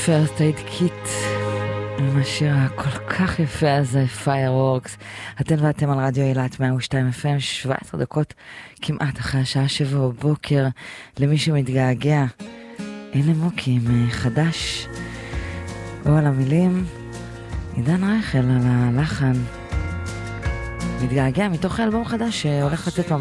First Aid Kit עם השיר הכל כך יפה הזה, Fireworks. אתן ואתם על רדיו אילת 102 FM, 17 דקות כמעט אחרי השעה 7 בבוקר. למי שמתגעגע, הנה מוקי עם חדש, או על המילים עידן רייכל, על הלחן. מתגעגע מתוך האלבום חדש שהולך לצאת